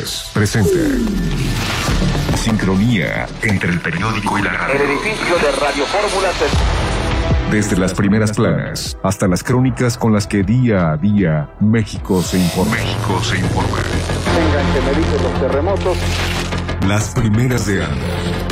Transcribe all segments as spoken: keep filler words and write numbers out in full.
Noticias presenta Sincronía entre el periódico y la radio. El edificio de Radio Fórmula se... Desde las primeras planas hasta las crónicas con las que día a día México se informa. México se informa. Tengan que medir los terremotos. Las primeras de Anda.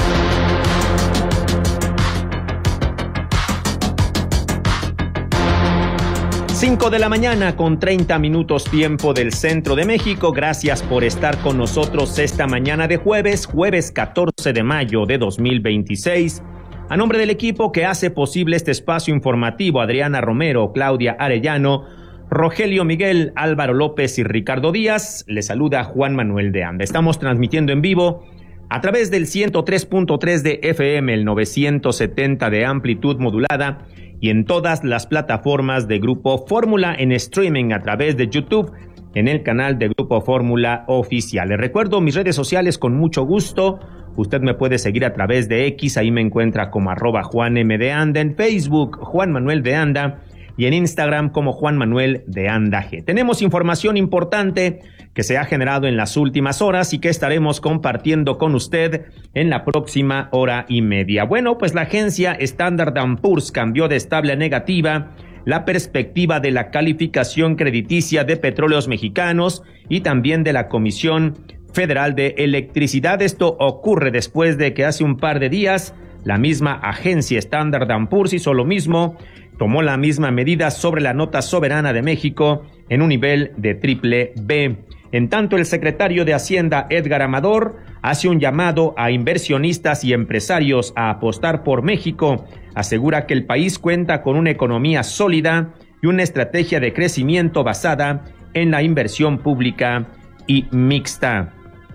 cinco de la mañana con treinta minutos tiempo del centro de México. Gracias por estar con nosotros esta mañana de jueves, jueves catorce de mayo de dos mil veintiséis. A nombre del equipo que hace posible este espacio informativo, Adriana Romero, Claudia Arellano, Rogelio Miguel, Álvaro López y Ricardo Díaz, le saluda Juan Manuel de Anda. Estamos transmitiendo en vivo a través del ciento tres punto tres de F M, el novecientos setenta de amplitud modulada y en todas las plataformas de Grupo Fórmula en streaming a través de YouTube en el canal de Grupo Fórmula Oficial. Les recuerdo mis redes sociales con mucho gusto. Usted me puede seguir a través de X, ahí me encuentra como arroba Juan M. de Anda, en Facebook Juan Manuel de Anda y en Instagram como Juan Manuel de Anda G. Tenemos información importante que se ha generado en las últimas horas y que estaremos compartiendo con usted en la próxima hora y media. Bueno, pues la agencia Standard and Poor's cambió de estable a negativa la perspectiva de la calificación crediticia de Petróleos Mexicanos y también de la Comisión Federal de Electricidad. Esto ocurre después de que hace un par de días la misma agencia Standard and Poor's hizo lo mismo, tomó la misma medida sobre la nota soberana de México en un nivel de triple B. En tanto, el secretario de Hacienda, Edgar Amador, hace un llamado a inversionistas y empresarios a apostar por México. Asegura que el país cuenta con una economía sólida y una estrategia de crecimiento basada en la inversión pública y mixta.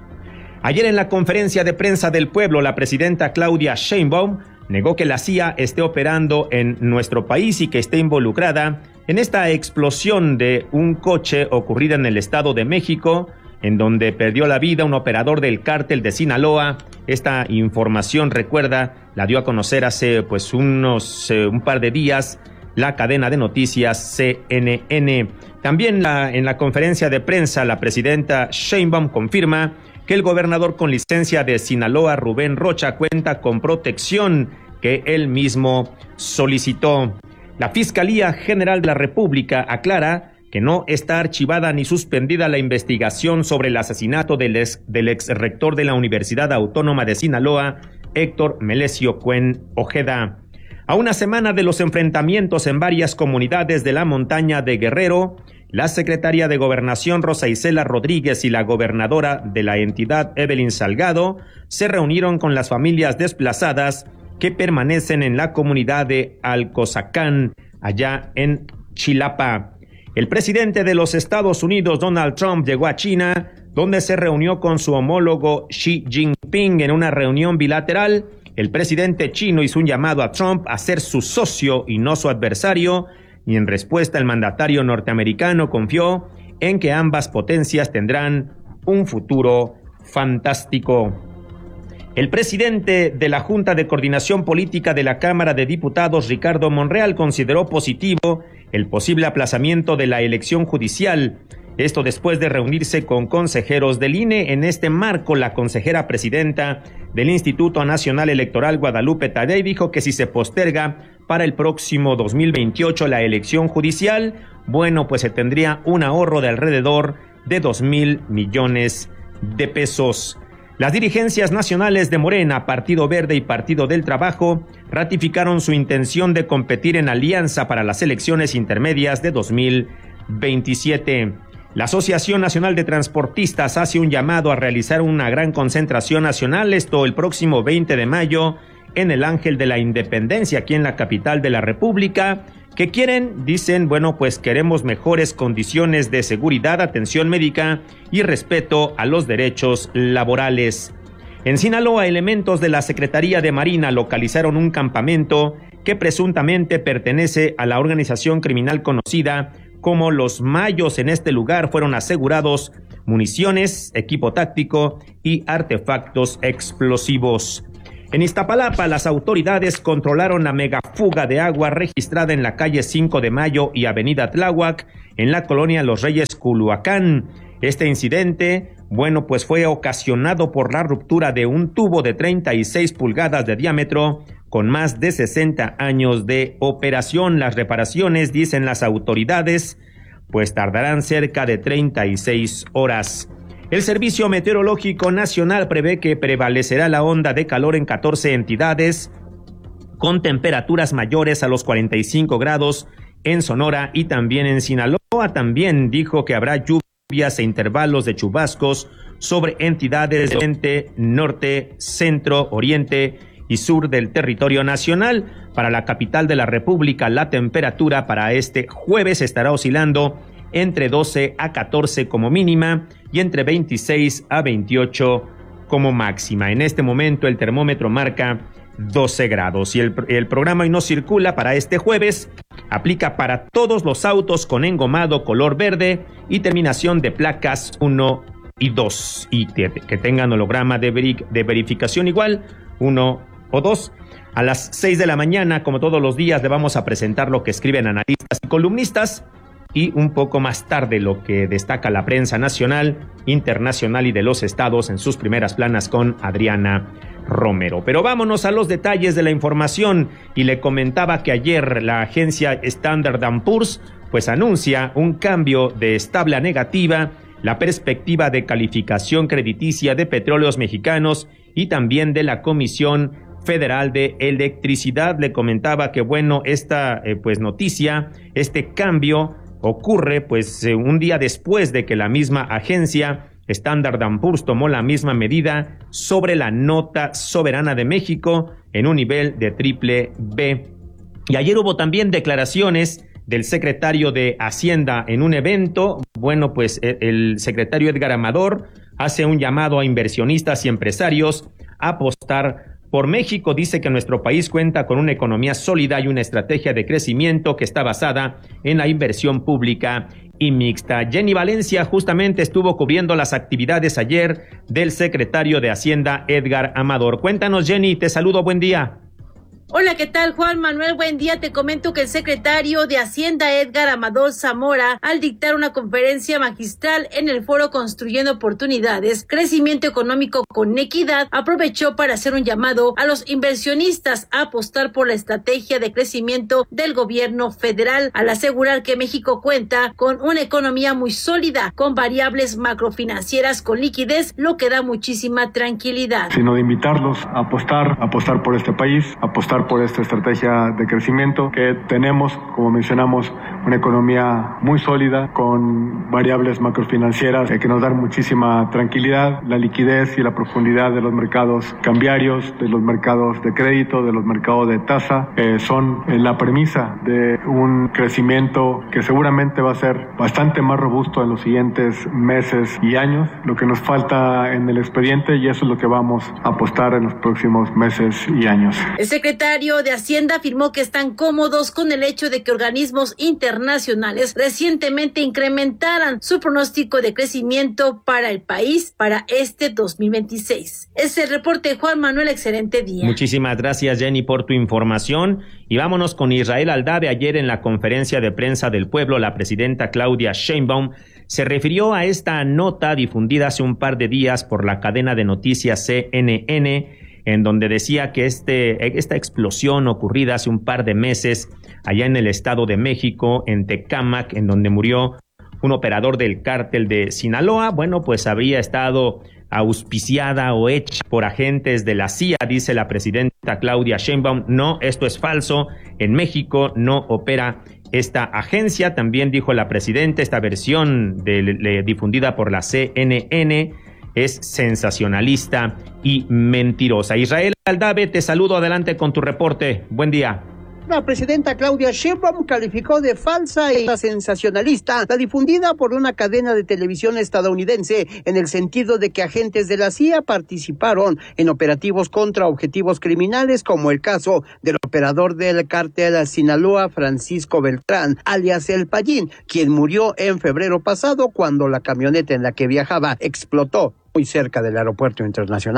Ayer en la conferencia de prensa del pueblo, la presidenta Claudia Sheinbaum negó que la C I A esté operando en nuestro país y que esté involucrada en esta explosión de un coche ocurrida en el Estado de México, en donde perdió la vida un operador del cártel de Sinaloa. Esta información, recuerda, la dio a conocer hace pues unos eh, un par de días la cadena de noticias C N N. También la, en la conferencia de prensa, la presidenta Sheinbaum confirma que el gobernador con licencia de Sinaloa, Rubén Rocha, cuenta con protección que él mismo solicitó. La Fiscalía General de la República aclara que no está archivada ni suspendida la investigación sobre el asesinato del ex, del ex rector de la Universidad Autónoma de Sinaloa, Héctor Melesio Cuen Ojeda. A una semana de los enfrentamientos en varias comunidades de la montaña de Guerrero, la secretaria de Gobernación Rosa Isela Rodríguez y la gobernadora de la entidad Evelyn Salgado se reunieron con las familias desplazadas que permanecen en la comunidad de Alcozacán, allá en Chilapa. El presidente de los Estados Unidos, Donald Trump, llegó a China, donde se reunió con su homólogo Xi Jinping en una reunión bilateral. El presidente chino hizo un llamado a Trump a ser su socio y no su adversario, y en respuesta el mandatario norteamericano confió en que ambas potencias tendrán un futuro fantástico. El presidente de la Junta de Coordinación Política de la Cámara de Diputados, Ricardo Monreal, consideró positivo el posible aplazamiento de la elección judicial. Esto después de reunirse con consejeros del I N E. En este marco, la consejera presidenta del Instituto Nacional Electoral, Guadalupe Tadei, dijo que si se posterga para el próximo dos mil veintiocho la elección judicial, bueno, pues se tendría un ahorro de alrededor de dos mil millones de pesos. Las dirigencias nacionales de Morena, Partido Verde y Partido del Trabajo ratificaron su intención de competir en alianza para las elecciones intermedias de dos mil veintisiete. La Asociación Nacional de Transportistas hace un llamado a realizar una gran concentración nacional, esto el próximo veinte de mayo, en el Ángel de la Independencia, aquí en la capital de la República. ¿Qué quieren? Dicen, bueno, pues queremos mejores condiciones de seguridad, atención médica y respeto a los derechos laborales. En Sinaloa, elementos de la Secretaría de Marina localizaron un campamento que presuntamente pertenece a la organización criminal conocida como Los Mayos. En este lugar fueron asegurados municiones, equipo táctico y artefactos explosivos. En Iztapalapa, las autoridades controlaron la megafuga de agua registrada en la calle cinco de Mayo y avenida Tláhuac, en la colonia Los Reyes, Culhuacán. Este incidente, bueno, pues fue ocasionado por la ruptura de un tubo de treinta y seis pulgadas de diámetro con más de sesenta años de operación. Las reparaciones, dicen las autoridades, pues tardarán cerca de treinta y seis horas. El Servicio Meteorológico Nacional prevé que prevalecerá la onda de calor en catorce entidades, con temperaturas mayores a los cuarenta y cinco grados en Sonora y también en Sinaloa. También dijo que habrá lluvias e intervalos de chubascos sobre entidades del oriente, norte, centro, oriente y sur del territorio nacional. Para la capital de la República, la temperatura para este jueves estará oscilando entre doce a catorce como mínima y entre veintiséis a veintiocho como máxima. En este momento el termómetro marca doce grados y el, el programa Hoy No Circula para este jueves aplica para todos los autos con engomado color verde y terminación de placas uno y dos y que, que tengan holograma de, veri, de verificación igual uno o dos. A las seis de la mañana, como todos los días, le vamos a presentar lo que escriben analistas y columnistas, y un poco más tarde lo que destaca la prensa nacional, internacional y de los estados en sus primeras planas con Adriana Romero. Pero vámonos a los detalles de la información, y le comentaba que ayer la agencia Standard and Poor's pues anuncia un cambio de estable a negativa la perspectiva de calificación crediticia de Petróleos Mexicanos y también de la Comisión Federal de Electricidad. Le comentaba que bueno, esta eh, pues noticia, este cambio ocurre pues eh, un día después de que la misma agencia Standard and Poor's tomó la misma medida sobre la nota soberana de México en un nivel de triple B. Y ayer hubo también declaraciones del secretario de Hacienda en un evento. Bueno, pues el, el secretario Edgar Amador hace un llamado a inversionistas y empresarios a apostar por México. Dice que nuestro país cuenta con una economía sólida y una estrategia de crecimiento que está basada en la inversión pública y mixta. Jenny Valencia justamente estuvo cubriendo las actividades ayer del secretario de Hacienda Edgar Amador. Cuéntanos, Jenny, te saludo, buen día. Hola, ¿qué tal, Juan Manuel? Buen día. Te comento que el secretario de Hacienda, Edgar Amador Zamora, al dictar una conferencia magistral en el foro Construyendo Oportunidades, Crecimiento Económico con Equidad, aprovechó para hacer un llamado a los inversionistas a apostar por la estrategia de crecimiento del gobierno federal, al asegurar que México cuenta con una economía muy sólida, con variables macrofinancieras con liquidez, lo que da muchísima tranquilidad. Sino de invitarlos a apostar, a apostar por este país, a apostar por esta estrategia de crecimiento que tenemos, como mencionamos, una economía muy sólida con variables macrofinancieras que nos dan muchísima tranquilidad. La liquidez y la profundidad de los mercados cambiarios, de los mercados de crédito, de los mercados de tasa, eh, son la premisa de un crecimiento que seguramente va a ser bastante más robusto en los siguientes meses y años. Lo que nos falta en el expediente, y eso es lo que vamos a apostar en los próximos meses y años. El secretario de Hacienda afirmó que están cómodos con el hecho de que organismos internacionales recientemente incrementaran su pronóstico de crecimiento para el país para este dos mil veintiséis. Es el reporte, Juan Manuel, excelente día. Muchísimas gracias, Jenny, por tu información. Y vámonos con Israel Aldave. Ayer en la conferencia de prensa del pueblo, la presidenta Claudia Sheinbaum se refirió a esta nota difundida hace un par de días por la cadena de noticias C N N, en donde decía que este, esta explosión ocurrida hace un par de meses allá en el Estado de México, en Tecámac, en donde murió un operador del cártel de Sinaloa, bueno, pues habría estado auspiciada o hecha por agentes de la C I A, dice la presidenta Claudia Sheinbaum. No, esto es falso. En México no opera esta agencia. También dijo la presidenta, esta versión de, de, difundida por la C N N es sensacionalista y mentirosa. Israel Aldave, te saludo, adelante con tu reporte. Buen día. La presidenta Claudia Sheinbaum calificó de falsa y sensacionalista la difundida por una cadena de televisión estadounidense, en el sentido de que agentes de la C I A participaron en operativos contra objetivos criminales, como el caso del operador del cártel Sinaloa, Francisco Beltrán, alias El Payín, quien murió en febrero pasado cuando la camioneta en la que viajaba explotó muy cerca del aeropuerto internacional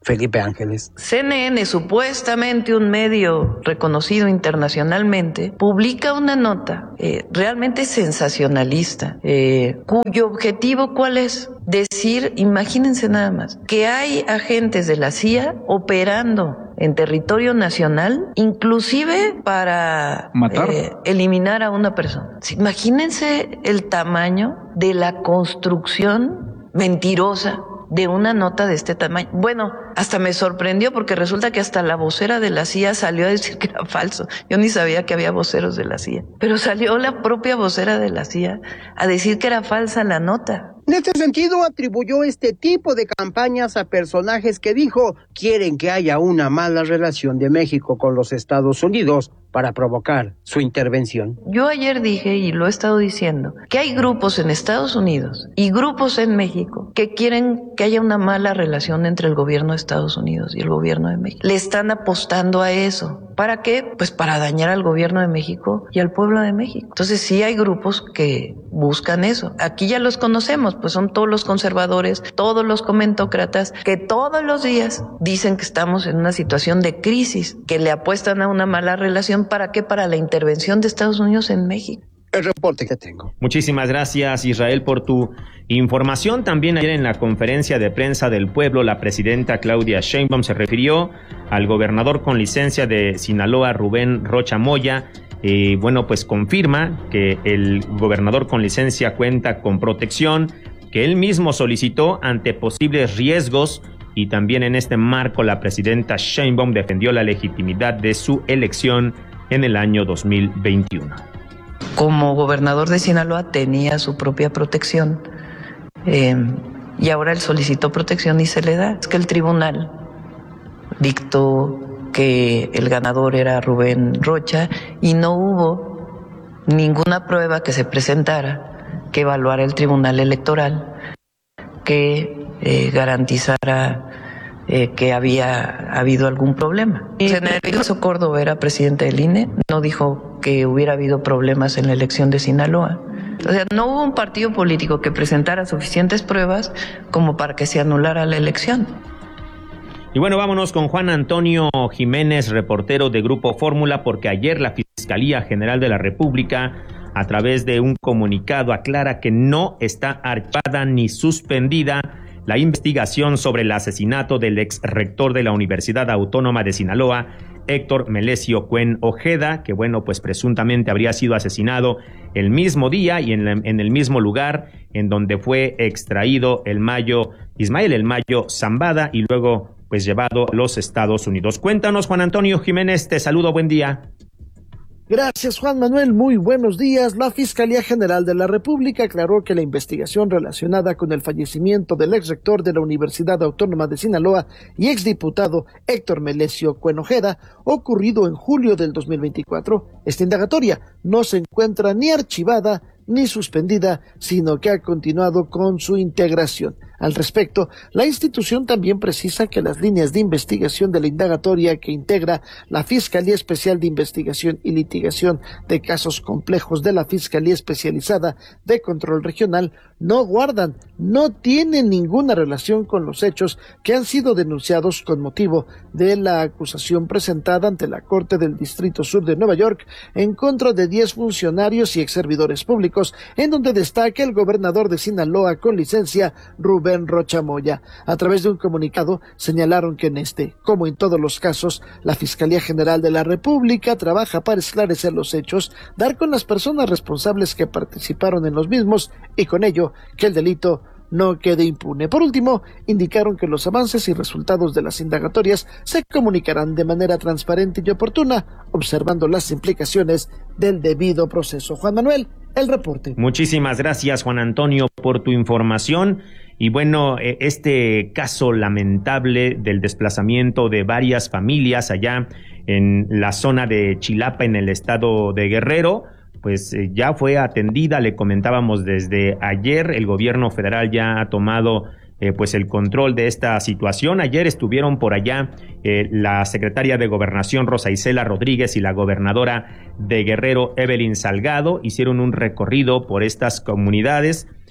Felipe Ángeles. C N N, supuestamente un medio reconocido internacionalmente, publica una nota eh, realmente sensacionalista, eh, cuyo objetivo, ¿cuál es? Decir, imagínense nada más, que hay agentes de la C I A operando en territorio nacional, inclusive para matar, eh, eliminar a una persona. Imagínense el tamaño de la construcción mentirosa de una nota de este tamaño. Bueno, hasta me sorprendió porque resulta que hasta la vocera de la C I A salió a decir que era falso. Yo ni sabía que había voceros de la C I A. Pero salió la propia vocera de la C I A a decir que era falsa la nota. En este sentido, atribuyó este tipo de campañas a personajes que dijo quieren que haya una mala relación de México con los Estados Unidos para provocar su intervención. Yo ayer dije, y lo he estado diciendo, que hay grupos en Estados Unidos y grupos en México que quieren que haya una mala relación entre el gobierno de Estados Unidos y el gobierno de México. Le están apostando a eso. ¿Para qué? Pues para dañar al gobierno de México y al pueblo de México. Entonces sí hay grupos que buscan eso. Aquí ya los conocemos, pues son todos los conservadores, todos los comentócratas, que todos los días dicen que estamos en una situación de crisis, que le apuestan a una mala relación. ¿Para qué? Para la intervención de Estados Unidos en México. El reporte que tengo. Muchísimas gracias, Israel, por tu información. También ayer en la conferencia de prensa del pueblo, la presidenta Claudia Sheinbaum se refirió al gobernador con licencia de Sinaloa, Rubén Rocha Moya. Y bueno, pues confirma que el gobernador con licencia cuenta con protección que él mismo solicitó ante posibles riesgos. Y también en este marco la presidenta Sheinbaum defendió la legitimidad de su elección en el año dos mil veintiuno. Como gobernador de Sinaloa tenía su propia protección eh, y ahora él solicitó protección y se le da. Es que el tribunal dictó que el ganador era Rubén Rocha y no hubo ninguna prueba que se presentara que evaluara el tribunal electoral que eh, garantizara eh, que había habido algún problema. El general Córdoba era presidente del I N E, no dijo que hubiera habido problemas en la elección de Sinaloa. O sea, no hubo un partido político que presentara suficientes pruebas como para que se anulara la elección. Y bueno, vámonos con Juan Antonio Jiménez, reportero de Grupo Fórmula, porque ayer la Fiscalía General de la República, a través de un comunicado, aclara que no está archivada ni suspendida la investigación sobre el asesinato del ex rector de la Universidad Autónoma de Sinaloa, Héctor Melesio Cuen Ojeda, que bueno, pues presuntamente habría sido asesinado el mismo día y en, la, en el mismo lugar en donde fue extraído el Mayo, Ismael El Mayo Zambada, y luego pues llevado a los Estados Unidos. Cuéntanos, Juan Antonio Jiménez, te saludo, buen día. Gracias, Juan Manuel. Muy buenos días. La Fiscalía General de la República aclaró que la investigación relacionada con el fallecimiento del ex rector de la Universidad Autónoma de Sinaloa y exdiputado Héctor Melesio Cuen Ojeda, ocurrido en julio del dos mil veinticuatro, esta indagatoria no se encuentra ni archivada ni suspendida, sino que ha continuado con su integración. Al respecto, la institución también precisa que las líneas de investigación de la indagatoria que integra la Fiscalía Especial de Investigación y Litigación de Casos Complejos de la Fiscalía Especializada de Control Regional no guardan, no tienen ninguna relación con los hechos que han sido denunciados con motivo de la acusación presentada ante la Corte del Distrito Sur de Nueva York en contra de diez funcionarios y exservidores públicos, en donde destaca el gobernador de Sinaloa con licencia, Rubén Rocha Moya. A través de un comunicado señalaron que en este, como en todos los casos, la Fiscalía General de la República trabaja para esclarecer los hechos, dar con las personas responsables que participaron en los mismos y con ello que el delito no quede impune. Por último, indicaron que los avances y resultados de las indagatorias se comunicarán de manera transparente y oportuna, observando las implicaciones del debido proceso. Juan Manuel, el reporte. Muchísimas gracias, Juan Antonio, por tu información. Y bueno, este caso lamentable del desplazamiento de varias familias allá en la zona de Chilapa, en el estado de Guerrero, pues eh, ya fue atendida. Le comentábamos desde ayer, el gobierno federal ya ha tomado eh, pues el control de esta situación. Ayer estuvieron por allá eh, la secretaria de Gobernación Rosa Isela Rodríguez y la gobernadora de Guerrero Evelyn Salgado, hicieron un recorrido por estas comunidades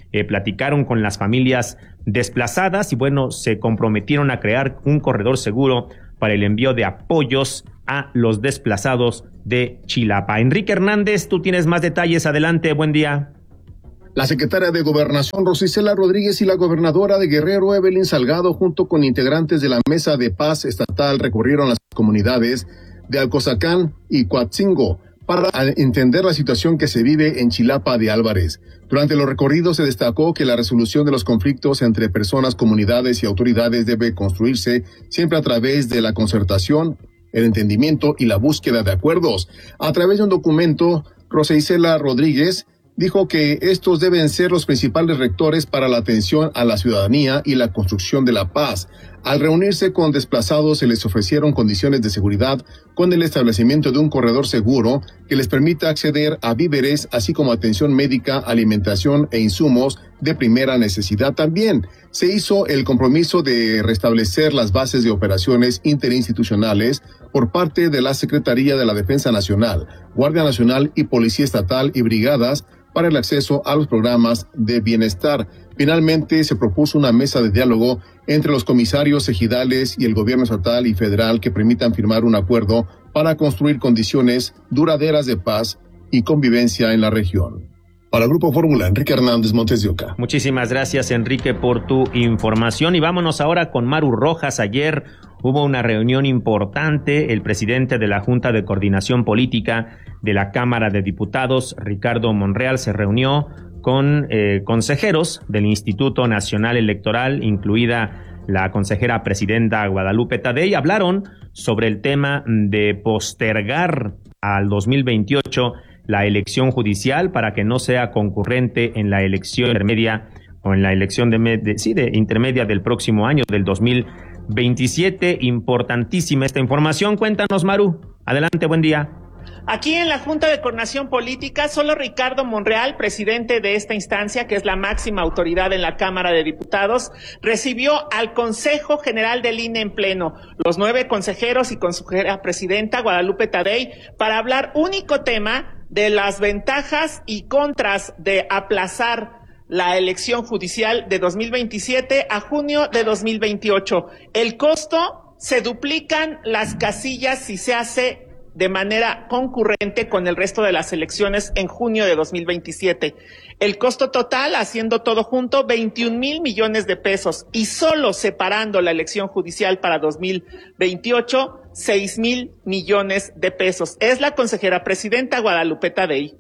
eh, platicaron con las familias desplazadas y bueno, se comprometieron a crear un corredor seguro para el envío de apoyos a los desplazados de Chilapa. Enrique Hernández, tú tienes más detalles. Adelante, buen día. La secretaria de Gobernación, Rosa Isela Rodríguez, y la gobernadora de Guerrero, Evelyn Salgado, junto con integrantes de la Mesa de Paz Estatal, recorrieron las comunidades de Alcozacán y Coatzingo para entender la situación que se vive en Chilapa de Álvarez. Durante los recorridos se destacó que la resolución de los conflictos entre personas, comunidades y autoridades debe construirse siempre a través de la concertación, el entendimiento y la búsqueda de acuerdos. A través de un documento, Rosa Isela Rodríguez dijo que estos deben ser los principales rectores para la atención a la ciudadanía y la construcción de la paz. Al reunirse con desplazados se les ofrecieron condiciones de seguridad con el establecimiento de un corredor seguro que les permita acceder a víveres, así como atención médica, alimentación e insumos de primera necesidad. También se hizo el compromiso de restablecer las bases de operaciones interinstitucionales por parte de la Secretaría de la Defensa Nacional, Guardia Nacional y Policía Estatal y brigadas para el acceso a los programas de bienestar. Finalmente, se propuso una mesa de diálogo entre los comisarios ejidales y el gobierno estatal y federal que permitan firmar un acuerdo para construir condiciones duraderas de paz y convivencia en la región. Para el Grupo Fórmula, Enrique Hernández, Montes de Oca. Muchísimas gracias, Enrique, por tu información. Y vámonos ahora con Maru Rojas. Ayer hubo una reunión importante. El presidente de la Junta de Coordinación Política de la Cámara de Diputados, Ricardo Monreal, se reunió con eh, consejeros del Instituto Nacional Electoral, incluida la consejera presidenta Guadalupe Tadei. Hablaron sobre el tema de postergar al dos mil veintiocho la elección judicial para que no sea concurrente en la elección intermedia o en la elección de, de, sí, de intermedia del próximo año, del dos mil veintisiete. Importantísima esta información. Cuéntanos, Maru. Adelante, buen día. Aquí en la Junta de Coordinación Política, solo Ricardo Monreal, presidente de esta instancia, que es la máxima autoridad en la Cámara de Diputados, recibió al Consejo General del I N E en pleno, los nueve consejeros y consejera presidenta Guadalupe Tadei, para hablar único tema de las ventajas y contras de aplazar la elección judicial de dos mil veintisiete a junio de dos mil veintiocho. El costo, se duplican las casillas si se hace de manera concurrente con el resto de las elecciones en junio de dos mil veintisiete. El costo total, haciendo todo junto, veintiún mil millones de pesos, y solo separando la elección judicial para dos mil veintiocho, seis mil millones de pesos. Es la consejera presidenta Guadalupe Tadei.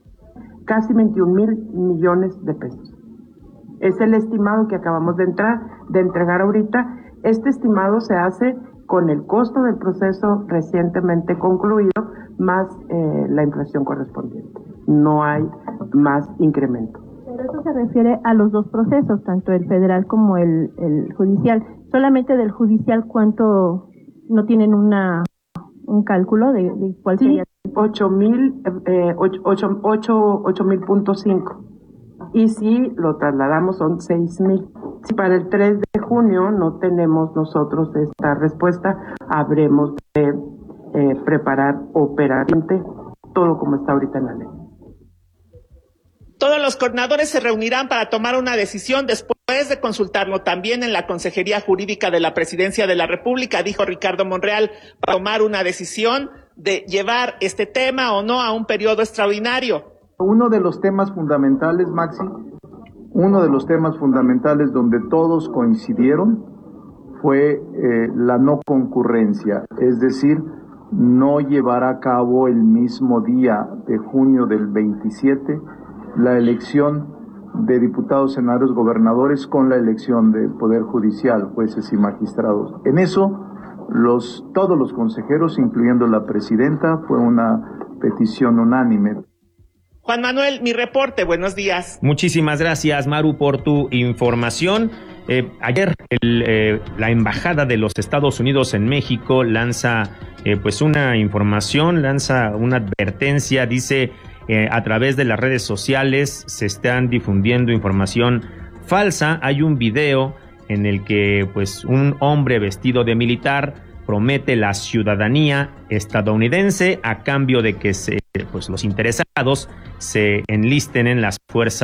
Casi veintiún mil millones de pesos. Es el estimado que acabamos de entrar, de entregar ahorita. Este estimado se hace con el costo del proceso recientemente concluido, más eh, la inflación correspondiente. No hay más incremento. Pero eso se refiere a los dos procesos, tanto el federal como el, el judicial. Solamente del judicial, ¿cuánto no tienen una un cálculo de, de cuál sí, sería? ocho mil, eh, ocho, ocho, ocho, ocho mil punto cinco. Y si lo trasladamos son seis mil. Si para el tres de junio no tenemos nosotros esta respuesta, habremos de eh, preparar operativamente todo como está ahorita en la ley. Todos los coordinadores se reunirán para tomar una decisión después de consultarlo también en la Consejería Jurídica de la Presidencia de la República, dijo Ricardo Monreal, para tomar una decisión de llevar este tema o no a un periodo extraordinario. Uno de los temas fundamentales, Maxi, uno de los temas fundamentales donde todos coincidieron fue eh, la no concurrencia, es decir, no llevar a cabo el mismo día de junio del veintisiete la elección de diputados, senadores, gobernadores con la elección del Poder Judicial, jueces y magistrados. En eso, los, todos los consejeros, incluyendo la presidenta, fue una petición unánime. Juan Manuel, mi reporte, buenos días. Muchísimas gracias, Maru, por tu información. Eh, ayer el, eh, la Embajada de los Estados Unidos en México lanza eh, pues una información, lanza una advertencia, dice eh, a través de las redes sociales se están difundiendo información falsa. Hay un video en el que pues un hombre vestido de militar promete la ciudadanía estadounidense a cambio de que se, pues, los interesados se enlisten en las Fuerzas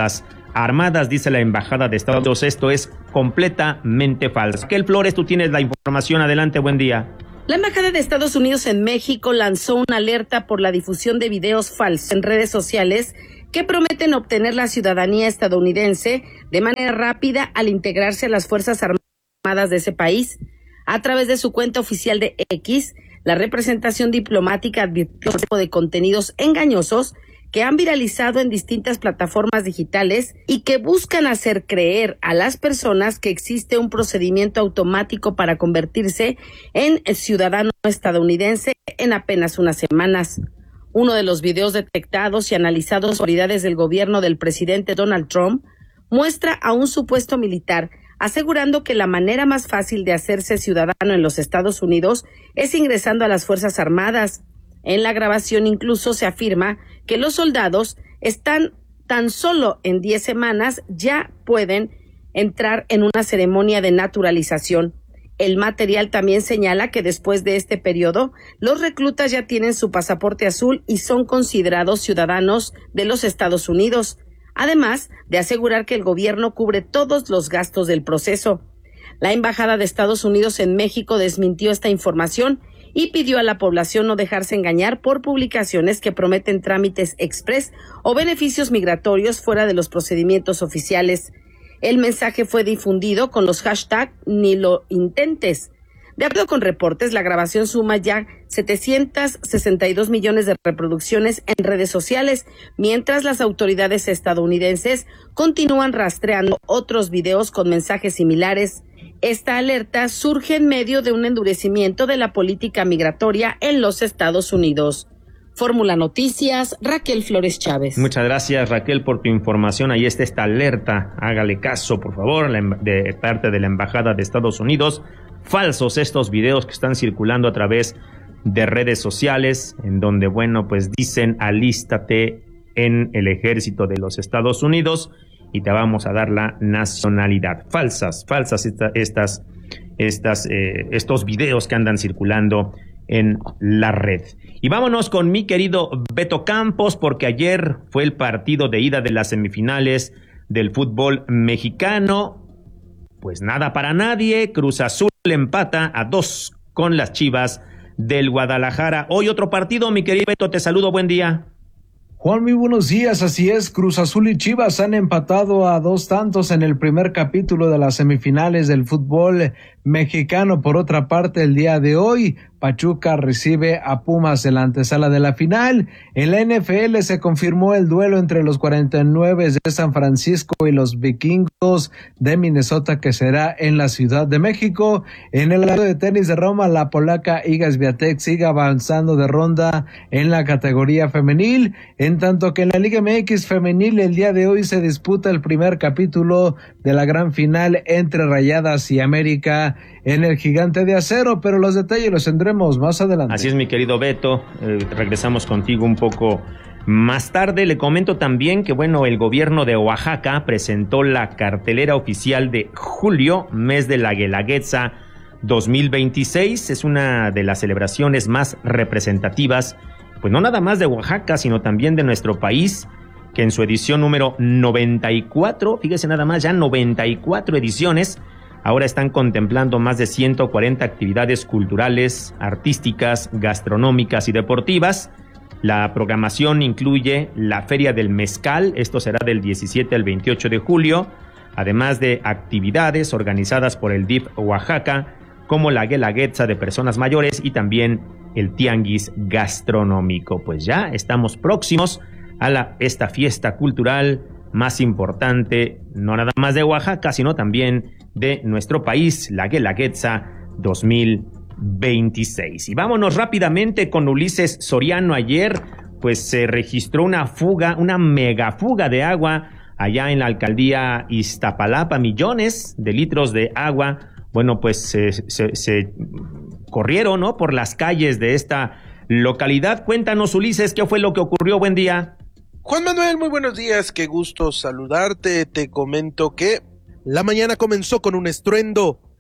Armadas, dice la Embajada de Estados Unidos. Esto es completamente falso. Raquel Flores, tú tienes la información. Adelante, buen día. La Embajada de Estados Unidos en México lanzó una alerta por la difusión de videos falsos en redes sociales que prometen obtener la ciudadanía estadounidense de manera rápida al integrarse a las Fuerzas Armadas de ese país. A través de su cuenta oficial de X, la representación diplomática advirtió de contenidos engañosos que han viralizado en distintas plataformas digitales y que buscan hacer creer a las personas que existe un procedimiento automático para convertirse en ciudadano estadounidense en apenas unas semanas. Uno de los videos detectados y analizados por autoridades del gobierno del presidente Donald Trump muestra a un supuesto militar asegurando que la manera más fácil de hacerse ciudadano en los Estados Unidos es ingresando a las Fuerzas Armadas. En la grabación incluso se afirma que los soldados están tan solo en diez semanas ya pueden entrar en una ceremonia de naturalización. El material también señala que después de este periodo, los reclutas ya tienen su pasaporte azul y son considerados ciudadanos de los Estados Unidos, además de asegurar que el gobierno cubre todos los gastos del proceso. La Embajada de Estados Unidos en México desmintió esta información y pidió a la población no dejarse engañar por publicaciones que prometen trámites express o beneficios migratorios fuera de los procedimientos oficiales. El mensaje fue difundido con los hashtags ni lo intentes. De acuerdo con reportes, la grabación suma ya setecientos sesenta y dos millones de reproducciones en redes sociales, mientras las autoridades estadounidenses continúan rastreando otros videos con mensajes similares. Esta alerta surge en medio de un endurecimiento de la política migratoria en los Estados Unidos. Fórmula Noticias, Raquel Flores Chávez. Muchas gracias, Raquel, por tu información. Ahí está esta alerta. Hágale caso, por favor, de parte de la Embajada de Estados Unidos. Falsos estos videos que están circulando a través de redes sociales, en donde, bueno, pues dicen alístate en el ejército de los Estados Unidos y te vamos a dar la nacionalidad. Falsas, falsas esta, estas, estas, eh, estos videos que andan circulando en la red. Y vámonos con mi querido Beto Campos, porque ayer fue el partido de ida de las semifinales del fútbol mexicano. Pues nada para nadie, Cruz Azul empata a dos con las Chivas del Guadalajara. Hoy otro partido, mi querido Beto, te saludo, buen día. Juan, muy buenos días, así es, Cruz Azul y Chivas han empatado a dos tantos en el primer capítulo de las semifinales del fútbol mexicano. Por otra parte, el día de hoy, Pachuca recibe a Pumas en la antesala de la final. En la N F L se confirmó el duelo entre los cuarenta y nueve de San Francisco y los Vikingos de Minnesota, que será en la Ciudad de México. En el lado de tenis de Roma, la polaca Iga Swiatek sigue avanzando de ronda en la categoría femenil, en tanto que en la Liga M X femenil el día de hoy se disputa el primer capítulo de la gran final entre Rayadas y América en el Gigante de Acero, pero los detalles los tendremos más adelante. Así es, mi querido Beto, eh, regresamos contigo un poco más tarde. Le comento también que, bueno, el gobierno de Oaxaca presentó la cartelera oficial de julio, mes de la Guelaguetza dos mil veintiséis. Es una de las celebraciones más representativas, pues no nada más de Oaxaca, sino también de nuestro país, que en su edición número noventa y cuatro, fíjese nada más, ya noventa y cuatro ediciones, ahora están contemplando más de ciento cuarenta actividades culturales, artísticas, gastronómicas y deportivas. La programación incluye la Feria del Mezcal, esto será del diecisiete al veintiocho de julio, además de actividades organizadas por el D I F Oaxaca, como la Guelaguetza de personas mayores y también el Tianguis Gastronómico. Pues ya estamos próximos a la, esta fiesta cultural más importante, no nada más de Oaxaca, sino también de nuestro país, la Guelaguetza dos mil veintiséis. Y vámonos rápidamente con Ulises Soriano. Ayer, pues se registró una fuga, una mega fuga de agua allá en la alcaldía Iztapalapa. Millones de litros de agua, bueno, pues se, se, se corrieron, ¿no?, por las calles de esta localidad. Cuéntanos, Ulises, ¿qué fue lo que ocurrió? Buen día. Juan Manuel, muy buenos días, qué gusto saludarte. Te comento que la mañana comenzó con un estruendo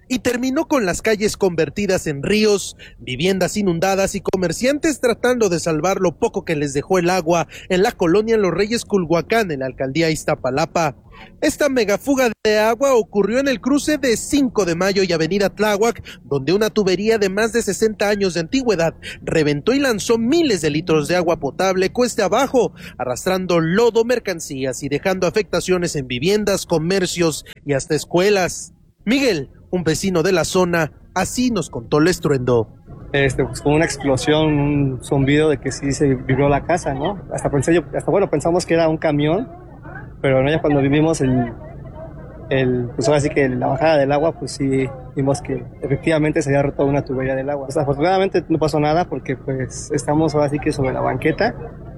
y terminó con las calles convertidas en ríos, viviendas inundadas y comerciantes tratando de salvar lo poco que les dejó el agua en la colonia Los Reyes Culhuacán, en la alcaldía Iztapalapa. Esta megafuga de agua ocurrió en el cruce de cinco de mayo y avenida Tláhuac, donde una tubería de más de sesenta años de antigüedad reventó y lanzó miles de litros de agua potable cuesta abajo, arrastrando lodo, mercancías y dejando afectaciones en viviendas, comercios y hasta escuelas. Miguel, un vecino de la zona, así nos contó el estruendo. Este, pues con una explosión, un zumbido de que sí se vibró la casa, ¿no? Hasta pensé yo, hasta bueno, pensamos que era un camión, pero no, ya cuando vivimos el, el, pues ahora sí que la bajada del agua, pues sí vimos que efectivamente se había roto una tubería del agua. Pues afortunadamente no pasó nada porque pues estamos ahora sí que sobre la banqueta,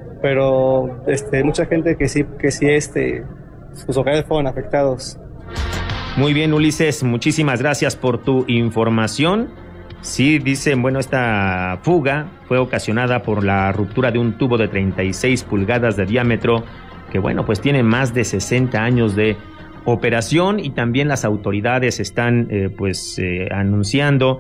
pero este, mucha gente que sí, que sí este, sus hogares fueron afectados. Muy bien, Ulises, muchísimas gracias por tu información. Sí, dicen, bueno, esta fuga fue ocasionada por la ruptura de un tubo de treinta y seis pulgadas de diámetro que, bueno, pues tiene más de sesenta años de operación, y también las autoridades están eh, pues eh, anunciando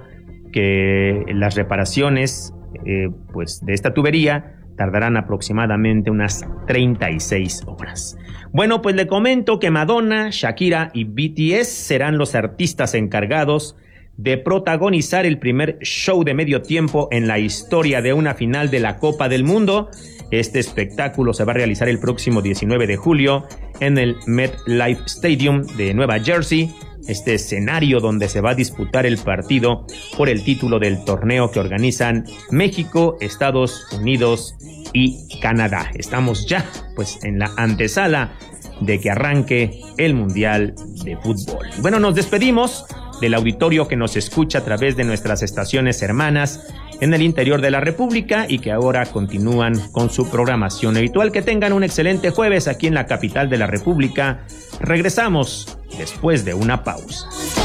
que las reparaciones eh, pues de esta tubería tardarán aproximadamente unas treinta y seis horas. Bueno, pues le comento que Madonna, Shakira y B T S serán los artistas encargados de protagonizar el primer show de medio tiempo en la historia de una final de la Copa del Mundo. Este espectáculo se va a realizar el próximo diecinueve de julio en el MetLife Stadium de Nueva Jersey, este escenario donde se va a disputar el partido por el título del torneo que organizan México, Estados Unidos y Canadá. Estamos ya pues en la antesala de que arranque el Mundial de Fútbol. Bueno, nos despedimos del auditorio que nos escucha a través de nuestras estaciones hermanas en el interior de la República y que ahora continúan con su programación habitual. Que tengan un excelente jueves aquí en la capital de la República. Regresamos después de una pausa.